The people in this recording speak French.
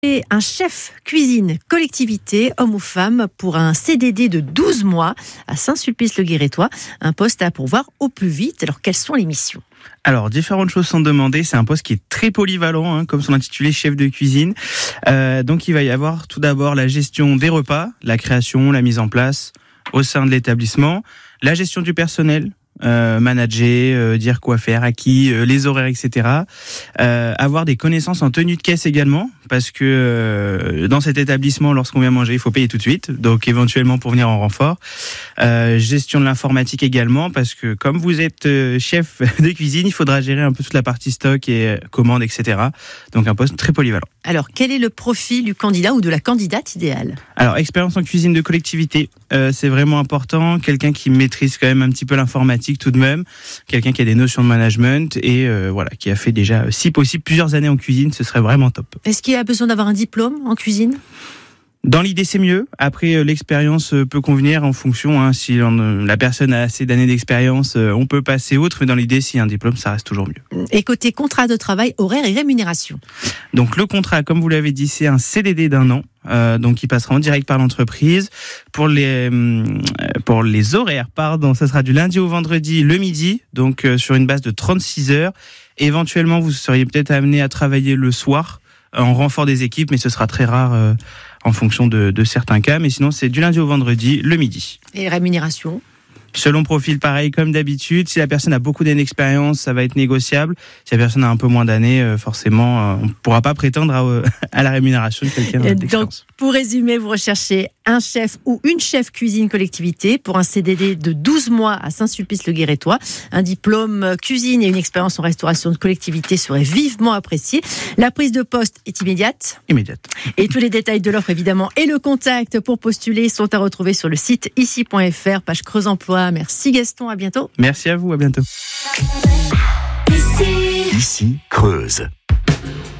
Et un chef cuisine collectivité, homme ou femme, pour un CDD de 12 mois à Saint-Sulpice-le-Guérétois. Un poste à pourvoir au plus vite. Alors, quelles sont les missions ? Alors, différentes choses sont demandées. C'est un poste qui est très polyvalent, comme son intitulé, chef de cuisine. Donc, il va y avoir tout d'abord la gestion des repas, la création, la mise en place au sein de l'établissement, la gestion du personnel, manager, dire quoi faire, à qui, les horaires, etc. Avoir des connaissances en tenue de caisse également, parce que dans cet établissement, lorsqu'on vient manger, il faut payer tout de suite, donc éventuellement pour venir en renfort. Gestion de l'informatique également, parce que comme vous êtes chef de cuisine, il faudra gérer un peu toute la partie stock et commandes, etc. Donc un poste très polyvalent. Alors, quel est le profil du candidat ou de la candidate idéale ? Alors, expérience en cuisine de collectivité, c'est vraiment important. Quelqu'un qui maîtrise quand même un petit peu l'informatique tout de même. Quelqu'un qui a des notions de management et qui a fait déjà, si possible, plusieurs années en cuisine, ce serait vraiment top. Est-ce qu'il a besoin d'avoir un diplôme en cuisine ? Dans l'idée, c'est mieux. Après, l'expérience peut convenir en fonction. Si la personne a assez d'années d'expérience, on peut passer autre. Mais dans l'idée, s'il y a un diplôme, ça reste toujours mieux. Et côté contrat de travail, horaire et rémunération ? Donc, le contrat, comme vous l'avez dit, c'est un CDD d'1 an. Donc, il passera en direct par l'entreprise. Pour les horaires, ça sera du lundi au vendredi, le midi. Donc, sur une base de 36 heures. Éventuellement, vous seriez peut-être amené à travailler le soir en renfort des équipes, mais ce sera très rare en fonction de certains cas. Mais sinon, c'est du lundi au vendredi, le midi. Et rémunération ? Selon profil, pareil, comme d'habitude. Si la personne a beaucoup d'années d'expérience, ça va être négociable. Si la personne a un peu moins d'années, forcément, on ne pourra pas prétendre à la rémunération de quelqu'un d'expérience. Donc, pour résumer, vous recherchez un chef ou une chef cuisine collectivité pour un CDD de 12 mois à Saint-Sulpice-le-Guérétois. Un diplôme cuisine et une expérience en restauration de collectivité seraient vivement appréciés. La prise de poste est immédiate. Et tous les détails de l'offre, évidemment, et le contact pour postuler sont à retrouver sur le site ici.fr, page Creuse Emploi. Merci Gaston, à bientôt. Merci à vous, à bientôt. Ici Creuse.